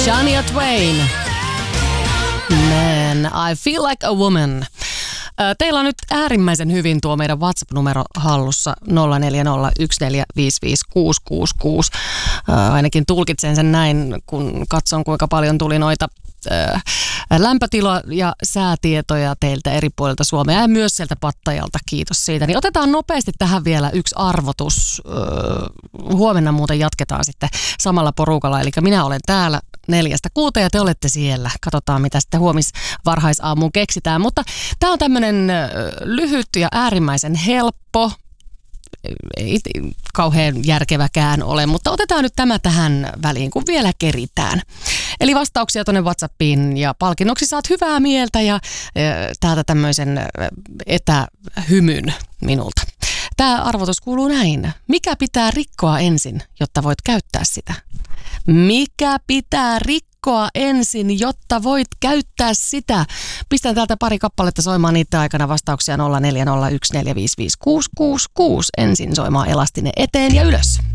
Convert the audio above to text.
Shania Twain. Man, I feel like a woman. Teillä on nyt äärimmäisen hyvin tuo meidän WhatsApp-numero hallussa 0401455666. Ainakin tulkitsen sen näin, kun katson kuinka paljon tuli noita lämpötila- ja säätietoja teiltä eri puolilta Suomea ja myös sieltä Pattajalta. Kiitos siitä. Niin otetaan nopeasti tähän vielä yksi arvotus. Huomenna muuten jatketaan sitten samalla porukalla. Eli minä olen täällä 4-6 ja te olette siellä. Katsotaan, mitä sitten varhaisaamuun keksitään. Mutta tämä on tämmöinen lyhyt ja äärimmäisen helppo. Ei kauhean järkeväkään ole, mutta otetaan nyt tämä tähän väliin, kun vielä keritään. Eli vastauksia tuonne WhatsAppiin ja palkinnoksi saat hyvää mieltä ja täältä tämmöisen etähymyn minulta. Tämä arvotus kuuluu näin. Mikä pitää rikkoa ensin, jotta voit käyttää sitä? Mikä pitää rikkoa ensin, jotta voit käyttää sitä? Pistän täältä pari kappaletta soimaan niiden aikana vastauksia 0401455666. Ensin soimaan elastinen eteen ja ylös.